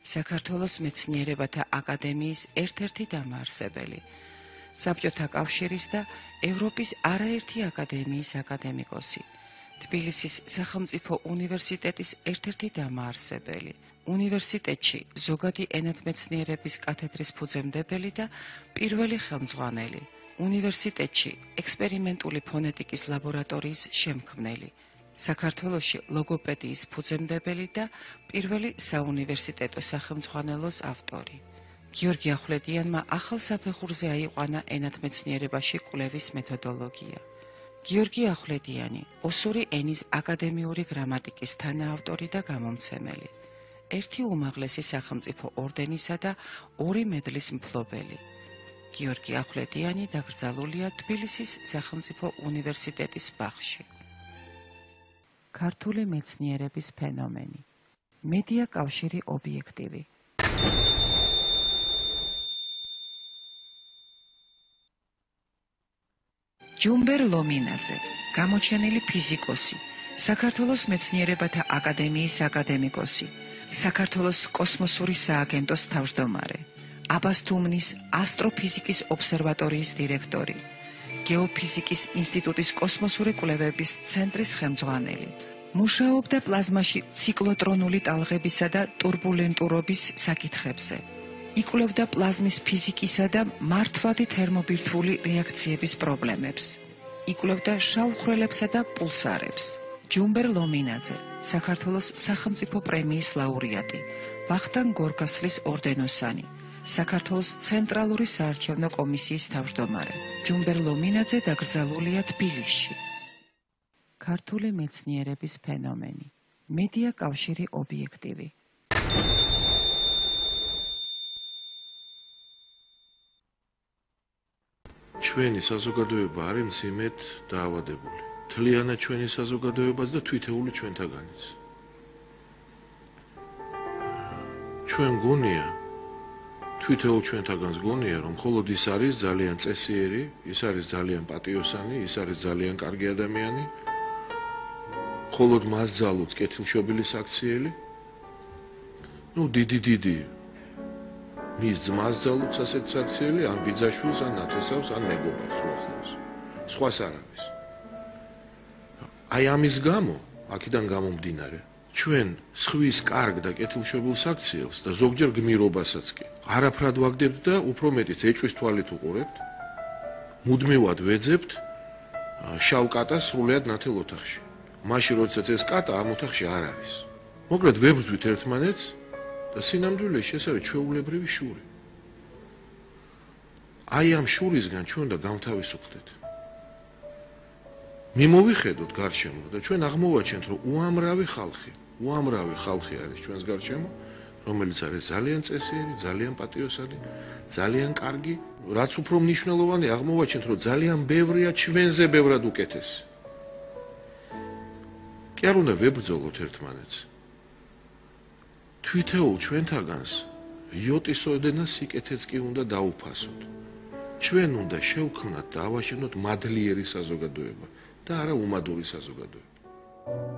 საქართველოს მეცნიერებათა აკადემიის ერთ-ერთი დამაარსებელი, საბჭოთა კავშირის და ევროპის არაერთი აკადემიის აკადემიკოსი, თბილისის სახელმწიფო უნივერსიტეტის ერთ-ერთი დამაარსებელი, უნივერსიტეტში ზოგადი ენათმეცნიერების კათედრის ფუძემდებელი და პირველი ხელმძღვანელი, უნივერსიტეტში ექსპერიმენტული ფონეტიკის ლაბორატორიის შემქმნელი, საქართველოში ლოგოპედიის ფუძემდებელი და პირველი საუნივერსიტეტო სახელმძღვანელოს ავტორი. გიორგი ახვლედიანმა ახალ საფეხურზე აიყვანა ენათმეცნიერებაში კვლევის მეთოდოლოგია. გიორგი ახვლედიანი ოსური ენის აკადემიური გრამატიკის თანაავტორი და გამომცემელი, ერთი უმაღლესი სახელმწიფო ორდენისა და 2 მედლის მფლობელი. გიორგი ახვლედიანი დაკრძალულია თბილისის სახელმწიფო უნივერსიტეტის ბაღში. ქართული მეცნიერების ფენომენი. მედია კავშირი ობიექტივი. ჯუმბერ ლომინაძე, გამოჩენილი ფიზიკოსი, საქართველოს მეცნიერებათა აკადემიის აკადემიკოსი, საქართველოს კოსმოსური სააგენტოს თავმჯდომარე, აბასთუმნის ასტროფიზიკის ობსერვატორიის დირექტორი, გეოფიზიკის ინსტიტუტის კოსმოსური კვლევების ცენტრის ხელმძღვანელი. მუშაობდა პლაზმაში ციკლოტრონული ტალღებისა და ტურბულენტურობის საკითხებზე. იკვლევდა პლაზმის ფიზიკისა და მართვადი თერმობირთვული რეაქციების პრობლემებს. იკვლევდა შავ-ხვრელებსა და პულსარებს. ჯუმბერ ლომინაძე, საქართველოს სახელმწიფო პრემიის ლაურეატი, ვახტანგ გორგასლის ორდენოსანი, საქართველოს ცენტრალური საარჩევნო კომისიის თავმჯდომარე. ჯუმბერ ლომინაძე დაკრძალულია თბილისში. ქართული მეცნიერების ფენომენი. მედია კავშირი ობიექტივი. ჩვენი საზოგადოება არის მძიმედ დაავადებული. მთლიანად ჩვენი საზოგადოებაც და თვითეული ჩვენთაგანიც. ჩვენ გონია, თვითეულ ჩვენთაგანს გონია, რომ მხოლოდ ის არის ძალიან წესიერი, ის არის ძალიან პატიოსანი, ის არის ძალიან კარგი ადამიანი. მხოლოდ მას ძალუց კეთილშობილი საქციელი. დიდი მის ძმას ძალუც ასეთ საქციელი, ან ბიძაშვილს, ან ნათესავს, ან მეგობარს უახლოეს. სხვას არ არის. აი ამის გამო, აქედან გამომდინარე, ჩვენ სხვის კარგ და კეთილშობილ საქციელს და ზოგჯერ გმირობასაც კი არაფრად ვაგდებთ და უფრო მეტიც ეჭვის თვალით უყურებთ, მუდმივად ვეძებთ შავ კატას სრულიად ნათელ ოთახში. მაშინ როდესაც ეს კატა ამ ოთახში არ არის. მოკლედ ვებრძვით ერთმანეთს და სინამდვილეში ეს არის ჩვეულებრივი შური. აი ამ შურისგან ჩვენ და გამთავისუფლდეთ. მიმოვიხედოთ გარშემო და ჩვენ აღმოვაჩენთ, რომ უამრავი ხალხი არის ჩვენს გარშემო, რომელიც არის ძალიან წესიერი, ძალიან პატიოსანი, ძალიან კარგი, რაც უფრო მნიშვნელოვანი აღმოვაჩენთ, რომ ძალიან ბევრია ჩვენზე ბევრად უკეთესი. კი არ უნდა ვებრძოლოთ ერთმანეთს. თვითეულ ჩვენთაგანს იოტის ოდენას სიკეთეც კი უნდა დაუფასოთ. ჩვენ უნდა შევქმნათ და ავაშენოთ მადლიერი საზოგადოება და არა უმადური საზოგადოება.